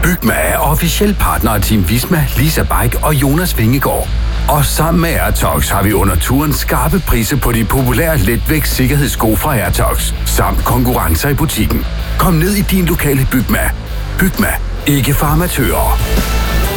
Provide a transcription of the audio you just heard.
Bygma er officiel partner af Team Visma, Lisa Bike og Jonas Vingegaard. Og sammen med Airtox har vi under turen skarpe priser på de populære letvægt sikkerhedssko fra Airtox, samt konkurrencer i butikken. Kom ned i din lokale Bygma. Bygma, ikke for amatører.